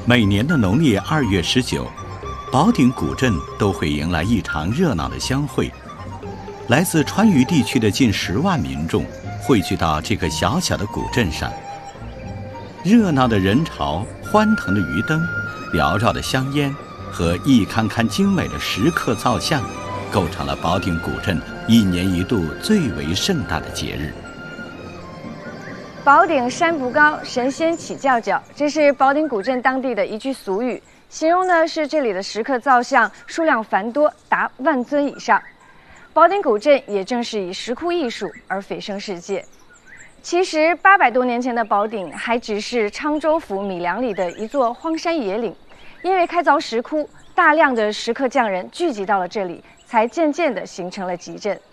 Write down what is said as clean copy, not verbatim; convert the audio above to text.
每年的农历2月19，保鼎古镇都会迎来一场热闹的相会。来自川渝地区的近10万民众汇聚到这个小小的古镇上，热闹的人潮、欢腾的鱼灯、缭绕的香烟和一堪堪精美的石刻造像，构成了保鼎古镇1年1度最为盛大的节日。 保鼎山不高，神仙起叫叫，这是保鼎古镇当地的一句俗语，形容的是这里的石刻造像数量繁多，达万尊以上。保鼎古镇也正是以石窟艺术而蜚声世界。其实800多年前的保鼎还只是昌州府米良里的一座荒山野岭，因为开凿石窟，大量的石刻匠人聚集到了这里，才渐渐地形成了集镇。